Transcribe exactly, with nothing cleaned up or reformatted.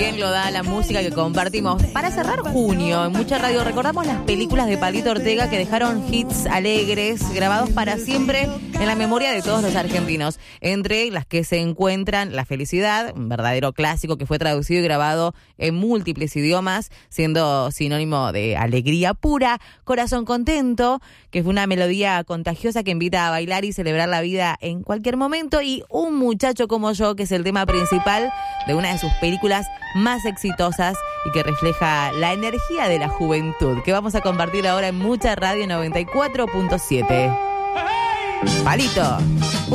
Bien lo da la música que compartimos. Para cerrar junio, en Mucha Radio recordamos las películas de Palito Ortega que dejaron hits alegres, grabados para siempre en la memoria de todos los argentinos. Entre las que se encuentran La Felicidad, un verdadero clásico que fue traducido y grabado en múltiples idiomas, siendo sinónimo de alegría pura. Corazón Contento, que fue una melodía contagiosa que invita a bailar y celebrar la vida en cualquier momento. Y Un Muchacho Como Yo, que es el tema principal de una de sus películas más exitosas y que refleja la energía de la juventud, que vamos a compartir ahora en Mucha Radio noventa y cuatro punto siete. Palito.